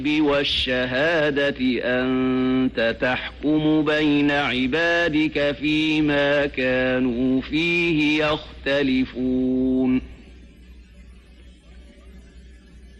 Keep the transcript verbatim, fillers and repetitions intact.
والشهادة أنت تحكم بين عبادك فيما كانوا فيه يختلفون.